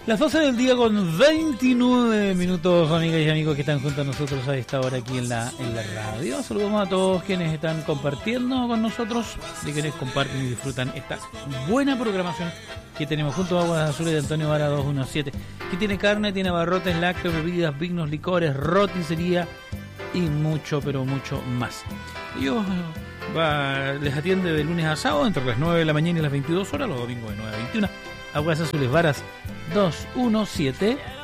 Las 12 del día con 29 minutos, amigas y amigos que están junto a nosotros a esta hora aquí en la radio. Saludamos a todos quienes están compartiendo con nosotros, de quienes comparten y disfrutan esta buena programación que tenemos junto a Aguas Azules de Antonio Vara 217, que tiene carne, tiene abarrotes, lácteos, bebidas, vinos, licores, roticería y mucho, pero mucho más. Ellos les atiende de lunes a sábado entre las 9 de la mañana y las 22 horas, los domingos de 9 a 21. Aguas Azules Varas 217,